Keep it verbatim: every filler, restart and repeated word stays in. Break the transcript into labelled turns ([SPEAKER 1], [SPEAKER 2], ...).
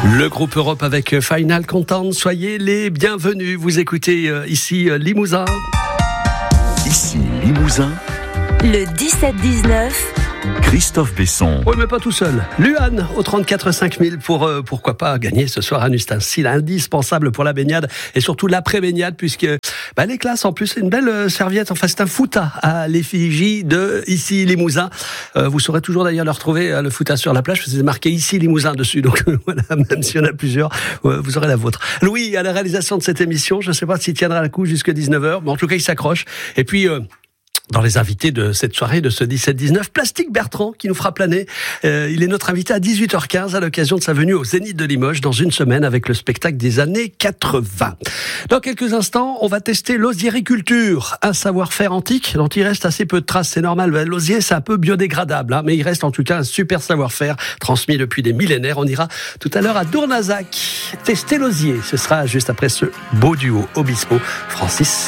[SPEAKER 1] Le groupe Europe avec Final Countdown, soyez les bienvenus. Vous écoutez euh, ici euh, Limousin.
[SPEAKER 2] Ici Limousin.
[SPEAKER 3] Le dix-sept dix-neuf.
[SPEAKER 2] Christophe Besson.
[SPEAKER 1] Oui, mais pas tout seul. Luan au trente-quatre cinq mille pour, euh, pourquoi pas, gagner ce soir un ustensile indispensable pour la baignade et surtout l'après-baignade puisque bah, les classes, en plus, c'est une belle euh, serviette. Enfin, c'est un fouta à l'effigie de ici Limousin. Euh, vous saurez toujours d'ailleurs le retrouver, euh, le fouta sur la plage, parce que c'est marqué ici Limousin dessus. Donc voilà, même s'il y en a plusieurs, euh, vous aurez la vôtre. Louis, à la réalisation de cette émission, je ne sais pas s'il tiendra le coup jusqu'à dix-neuf heures, mais en tout cas, il s'accroche. Et puis... Euh, Dans les invités de cette soirée, de ce dix-sept dix-neuf, Plastique Bertrand, qui nous fera planer. Euh, il est notre invité à dix-huit heures quinze à l'occasion de sa venue au Zénith de Limoges dans une semaine avec le spectacle des années quatre-vingts. Dans quelques instants, on va tester l'osiériculture, un savoir-faire antique dont il reste assez peu de traces. C'est normal, l'osier c'est un peu biodégradable, hein, mais il reste en tout cas un super savoir-faire transmis depuis des millénaires. On ira tout à l'heure à Dournazac tester l'osier. Ce sera juste après ce beau duo Obispo Francis.